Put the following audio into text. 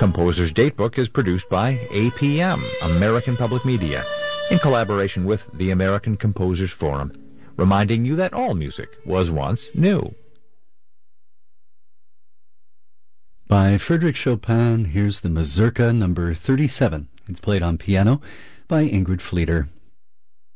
Composer's Datebook is produced by APM, American Public Media, in collaboration with the American Composers Forum, reminding you that all music was once new. By Frédéric Chopin, here's the Mazurka number 37. It's played on piano by Ingrid Fleeter.